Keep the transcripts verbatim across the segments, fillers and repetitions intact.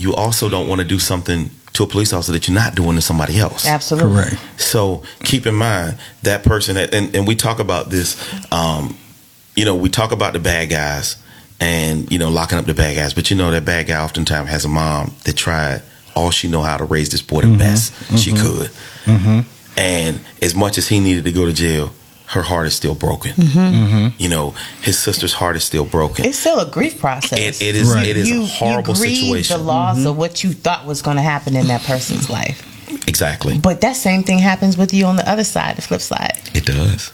you also don't want to do something to a police officer that you're not doing to somebody else. Absolutely. Correct. So keep in mind that person that, and, and we talk about this, um, you know, we talk about the bad guys and, you know, locking up the bad guys, but you know, that bad guy oftentimes has a mom that tried all she know how to raise this boy the mm-hmm. best mm-hmm. she could. Mm-hmm. And as much as he needed to go to jail, her heart is still broken. Mm-hmm. Mm-hmm. You know, his sister's heart is still broken. It's still a grief process. It, it is. Right. It is you, a horrible you grieve situation. The loss mm-hmm. of what you thought was going to happen in that person's life. Exactly. But that same thing happens with you on the other side, the flip side. It does.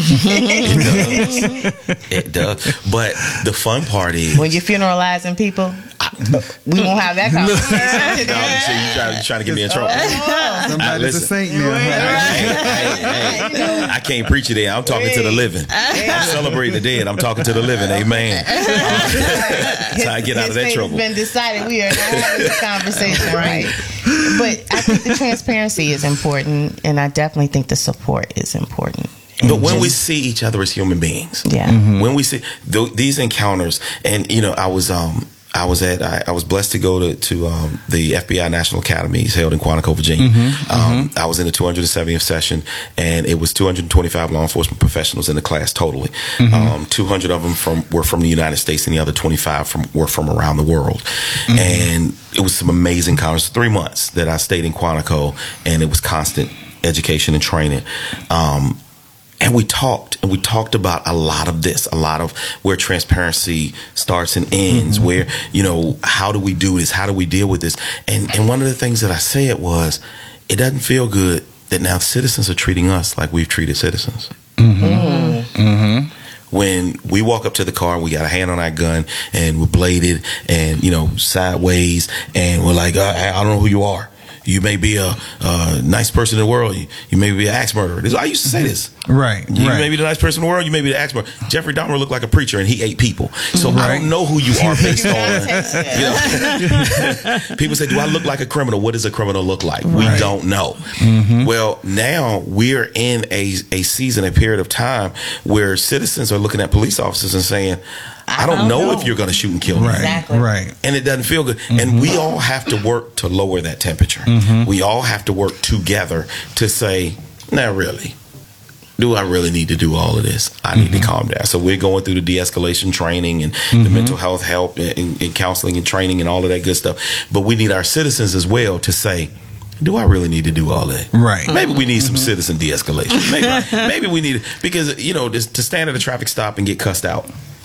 it does. It does. But the fun part is when you're funeralizing people, I, we won't have that conversation. No, you trying, you trying to get me in trouble. Oh, somebody's a saint now. I, I, I, I, I can't preach it there. I'm talking to the living. I'm celebrating the dead. I'm talking to the living. Amen. That's how I get out of that trouble. It's been decided we are not having this conversation, right? But I think the transparency is important, and I definitely think the support is important. But when just, we see each other as human beings, yeah, mm-hmm. when we see th- these encounters, and you know, I was um. I was at. I, I was blessed to go to to um, the F B I National Academies held in Quantico, Virginia. Mm-hmm, um, mm-hmm. I was in the two hundred seventieth session, and it was two hundred twenty-five law enforcement professionals in the class totally. Mm-hmm. Um, two hundred of them from were from the United States, and the other twenty-five from were from around the world. Mm-hmm. And it was some amazing conferences. Three months that I stayed in Quantico, and it was constant education and training. Um, And we talked, and we talked about a lot of this, a lot of where transparency starts and ends, mm-hmm. where, you know, how do we do this? How do we deal with this? And and one of the things that I said was, it doesn't feel good that now citizens are treating us like we've treated citizens. Mm-hmm. Mm-hmm. When we walk up to the car and we got a hand on our gun and we're bladed and, you know, sideways, and we're like, I, I don't know who you are. You may be a, a nice person in the world. You, you may be an axe murderer. This, I used to say this. Right. You right. may be the nice person in the world. You may be the axe murderer. Jeffrey Dahmer looked like a preacher, and he ate people. So right. I don't know who you are based on. You know? People say, "Do I look like a criminal? What does a criminal look like?" Right. We don't know. Mm-hmm. Well, now we're in a a season, a period of time where citizens are looking at police officers and saying, I don't, I don't know, know if you're going to shoot and kill me. Right, exactly. right. And it doesn't feel good. Mm-hmm. And we all have to work to lower that temperature. Mm-hmm. We all have to work together to say, not really. Do I really need to do all of this? I need mm-hmm. to calm down. So we're going through the de-escalation training and mm-hmm. the mental health help and, and counseling and training and all of that good stuff. But we need our citizens as well to say, do I really need to do all that? Right. Maybe we need some mm-hmm. citizen de-escalation. Maybe, maybe we need it. Because, you know, to stand at a traffic stop and get cussed out,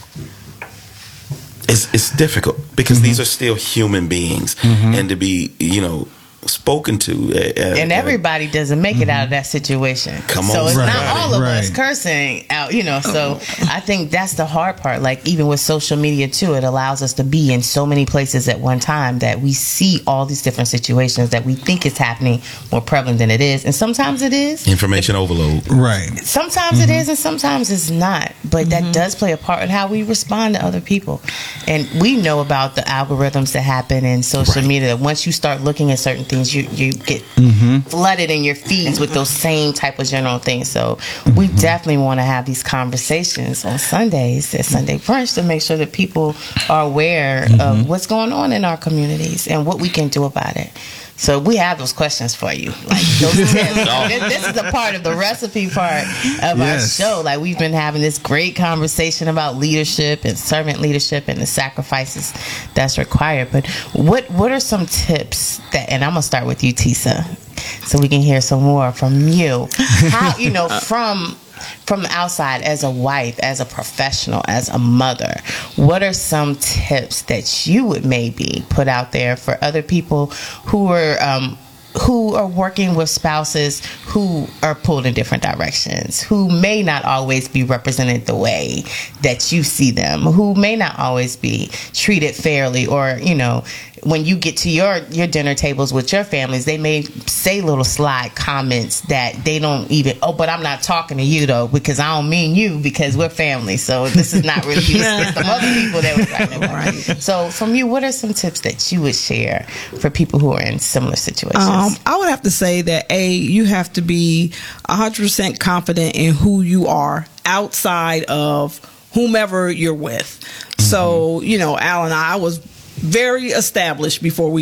It's, it's difficult because mm-hmm. these are still human beings, mm-hmm. and to be, you know, spoken to. Uh, and everybody doesn't make it out of that situation. Come on. So it's right. not all of right. us cursing out, you know. So I think that's the hard part. Like, even with social media, too, it allows us to be in so many places at one time that we see all these different situations that we think is happening more prevalent than it is. And sometimes it is. Information overload. Right. Sometimes mm-hmm. it is, and sometimes it's not. But Mm-hmm. that does play a part in how we respond to other people. And we know about the algorithms that happen in social Right. media. That once you start looking at certain things, you you get Mm-hmm. flooded in your feeds with those same type of general things. So we Mm-hmm. definitely want to have these conversations on Sundays at Sunday Brunch to make sure that people are aware Mm-hmm. of what's going on in our communities and what we can do about it. So we have those questions for you. Like those tips. this, this is a part of the recipe part of Yes. our show. Like, we've been having this great conversation about leadership and servant leadership and the sacrifices that's required. But what what are some tips that, and I'm gonna start with you, Tisa, so we can hear some more from you. How, you know, from from the outside, as a wife, as a professional, as a mother, what are some tips that you would maybe put out there for other people who are um, who are working with spouses who are pulled in different directions, who may not always be represented the way that you see them, who may not always be treated fairly, or, you know, when you get to your, your dinner tables with your families, they may say little sly comments that they don't even, oh, but I'm not talking to you, though, because I don't mean you, because we're family. So this is not really you. It's some other people that were right there. Right. So from you, what are some tips that you would share for people who are in similar situations? Um, I would have to say that, A, you have to be one hundred percent confident in who you are outside of whomever you're with. Mm-hmm. So, you know, Al and I, I was very established before we